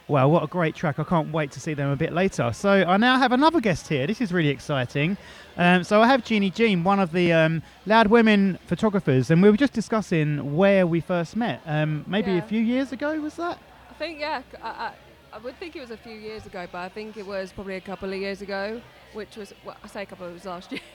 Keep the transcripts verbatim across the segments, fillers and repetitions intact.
Well, what a great track. I can't wait to see them a bit later. So I now have another guest here. This is really exciting. Um, so I have Jeannie Jean, one of the um, Loud Women photographers, and we were just discussing where we first met. Um, maybe Yeah. a few years ago, was that? I think, yeah, c- I, I, I would think it was a few years ago, but I think it was probably a couple of years ago, which was, well, I say a couple, it was last year.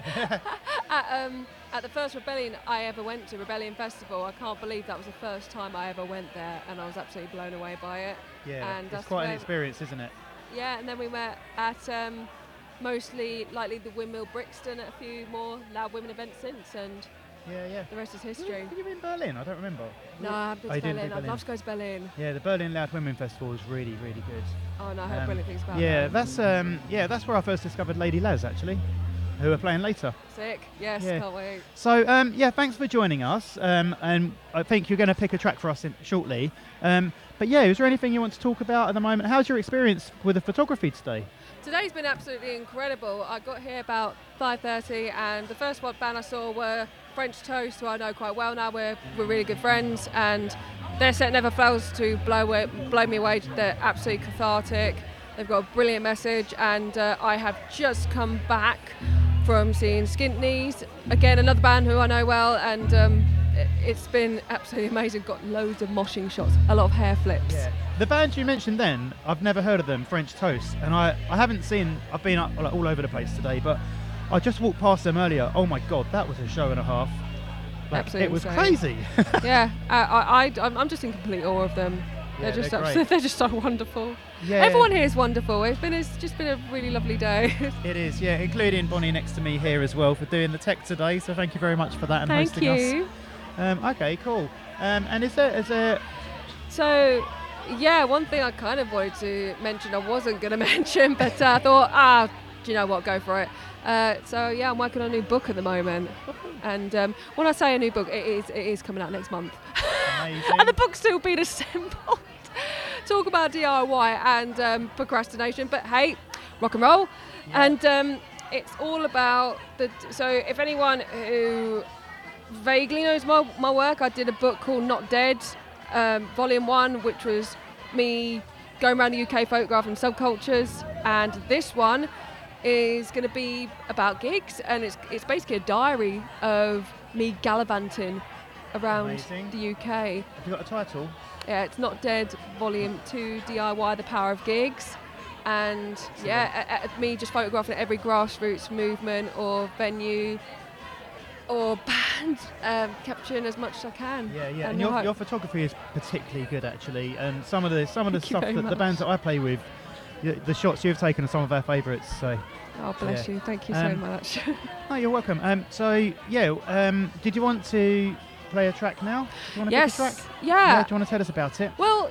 at, um, at the first Rebellion I ever went to, Rebellion Festival, I can't believe that was the first time I ever went there, and I was absolutely blown away by it. Yeah, And it's that's quite an where- experience, isn't it? Yeah, and then we met at um, mostly likely the Windmill Brixton at a few more Loud Women events since, and Yeah, yeah. the rest is Were history. you in Berlin? I don't remember. No, I haven't been Oh, to you didn't do Berlin. I'd Berlin. love to go to Berlin. Yeah, the Berlin Loud Women Festival was really, really good. Oh no, I heard Um, brilliant things about Yeah, that. that's um, yeah, that's where I first discovered Lady Laz, actually, who are playing later. Sick. Yes, Yeah. can't wait. So um, yeah, thanks for joining us. Um, and I think you're going to pick a track for us in, shortly. Um, but yeah, is there anything you want to talk about at the moment? How's your experience with the photography today? Today's been absolutely incredible. I got here about five thirty, and the first one band I saw were French Toast, who I know quite well now. We're, we're really good friends, and their set never fails to blow, away, blow me away. They're absolutely cathartic. They've got a brilliant message, and uh, I have just come back from seeing Skint Knees, again another band who I know well, and um, it, it's been absolutely amazing. Got loads of moshing shots, a lot of hair flips. The band you mentioned then, I've never heard of them, French Toast, and I, I haven't seen, I've been up, like, all over the place today, but I just walked past them earlier. Oh my God, that was a show and a half. Like, Absolutely it was insane. crazy. Yeah, I, I, I, I'm just in complete awe of them. Yeah, they're just they're abs- great. they're just so wonderful. Yeah. Everyone here is wonderful. It's been it's just been a really lovely day. It is, yeah, including Bonnie next to me here as well for doing the tech today. So thank you very much for that and Thank hosting you. us. Um, okay, cool. Um, and is there, is there, So, yeah, one thing I kind of wanted to mention, I wasn't going to mention, but uh, I thought, ah, do you know what, go for it. Uh, so, yeah, I'm working on a new book at the moment. And um, when I say a new book, it is, it is coming out next month. amazing? And the book's still being assembled. Talk about D I Y and um, procrastination, but hey, rock and roll. Yeah. And um, it's all about the. So if anyone who vaguely knows my, my work, I did a book called Not Dead, um, Volume One, which was me going around the U K photographing subcultures, and this one is going to be about gigs, and it's it's basically a diary of me gallivanting around Amazing. the U K. Have you got a title? Yeah, it's Not Dead, Volume Two, D I Y: The Power of Gigs, and yeah, a, a, me just photographing every grassroots movement or venue or band, um, capturing as much as I can. Yeah, yeah. And, And your, I- your photography is particularly good, actually. And some of the some of the Thank you stuff very that the much. bands that I play with, the, the shots you've taken are some of our favourites. So, Oh, bless yeah. you. Thank you Um, so much. oh, you're welcome. Um, so yeah. Um, did you want to play a track now? Do you want to Yes. pick a track? Yeah. Do you want to tell us about it? Well,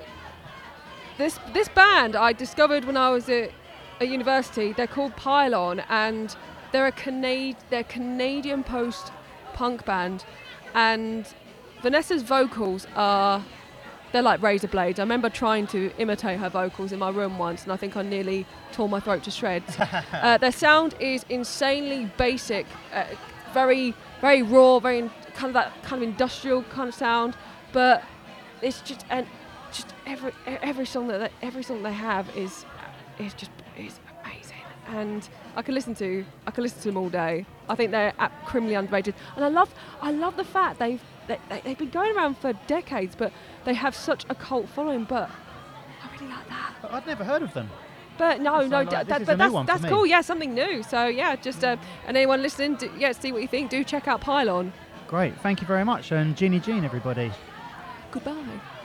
this this band I discovered when I was at a university. They're called Pylon, and they're a Canad they're a Canadian post-punk band. And Vanessa's vocals are they're like razor blades. I remember trying to imitate her vocals in my room once, and I think I nearly tore my throat to shreds. uh, their sound is insanely basic, uh, very very raw, very in- kind of that kind of industrial kind of sound, but it's just and just every every song that they, every song they have is is just is amazing, and I can listen to I can listen to them all day. I think they're uh, criminally underrated, and I love I love the fact they've they, they, they've been going around for decades, but they have such a cult following. But I really like that. I'd never heard of them. But no, So, no, like, d- this that, is but a new that's one for that's me. cool. Yeah, something new. So yeah, just uh, and anyone listening, do, yeah, see what you think. Do check out Pylon. Great. Thank you very much. And Jeannie Jean, everybody. Goodbye.